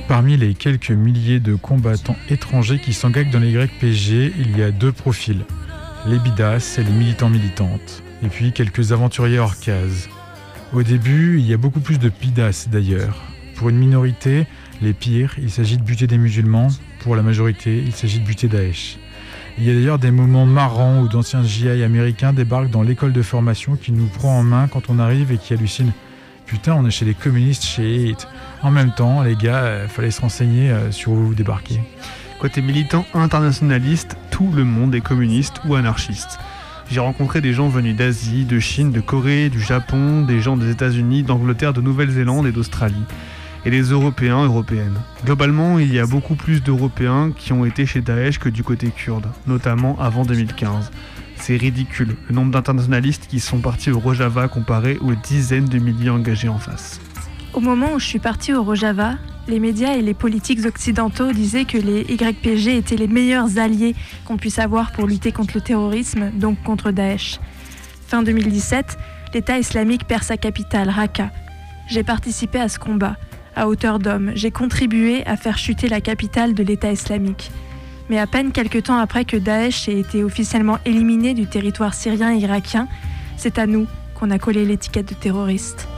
Parmi les quelques milliers de combattants étrangers qui s'engagent dans les YPG, il y a 2 profils. Les bidas et les militants-militantes. Et puis quelques aventuriers orcas. Au début, il y a beaucoup plus de bidas d'ailleurs. Pour une minorité, les pires, il s'agit de buter des musulmans. Pour la majorité, il s'agit de buter Daesh. Il y a d'ailleurs des moments marrants où d'anciens GI américains débarquent dans l'école de formation qui nous prend en main quand on arrive et qui hallucinent. Putain, on est chez les communistes chiites. En même temps, les gars, fallait se renseigner sur où vous débarquez. Côté militant internationaliste, tout le monde est communiste ou anarchiste. J'ai rencontré des gens venus d'Asie, de Chine, de Corée, du Japon, des gens des États-Unis, d'Angleterre, de Nouvelle-Zélande et d'Australie. Et des Européens, Européennes. Globalement, il y a beaucoup plus d'Européens qui ont été chez Daesh que du côté kurde, notamment avant 2015. C'est ridicule, le nombre d'internationalistes qui sont partis au Rojava comparé aux dizaines de milliers engagés en face. Au moment où je suis partie au Rojava, les médias et les politiques occidentaux disaient que les YPG étaient les meilleurs alliés qu'on puisse avoir pour lutter contre le terrorisme, donc contre Daesh. Fin 2017, l'État islamique perd sa capitale, Raqqa. J'ai participé à ce combat. À hauteur d'homme, j'ai contribué à faire chuter la capitale de l'État islamique. Mais à peine quelques temps après que Daesh ait été officiellement éliminé du territoire syrien et irakien, c'est à nous qu'on a collé l'étiquette de terroriste.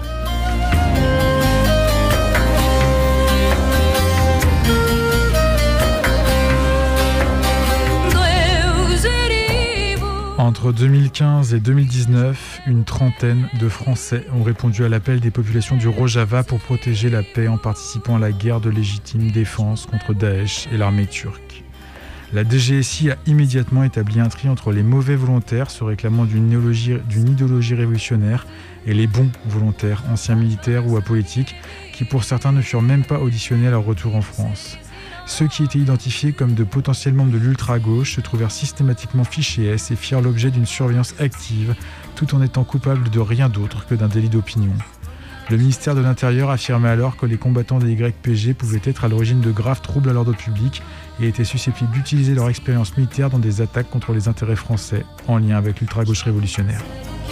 Entre 2015 et 2019, une trentaine de Français ont répondu à l'appel des populations du Rojava pour protéger la paix en participant à la guerre de légitime défense contre Daesh et l'armée turque. La DGSI a immédiatement établi un tri entre les mauvais volontaires se réclamant d'une idéologie révolutionnaire et les bons volontaires, anciens militaires ou apolitiques, qui pour certains ne furent même pas auditionnés à leur retour en France. Ceux qui étaient identifiés comme de potentiels membres de l'ultra-gauche se trouvèrent systématiquement fichés S et firent l'objet d'une surveillance active, tout en étant coupables de rien d'autre que d'un délit d'opinion. Le ministère de l'Intérieur affirmait alors que les combattants des YPG pouvaient être à l'origine de graves troubles à l'ordre public et étaient susceptibles d'utiliser leur expérience militaire dans des attaques contre les intérêts français, en lien avec l'ultra-gauche révolutionnaire.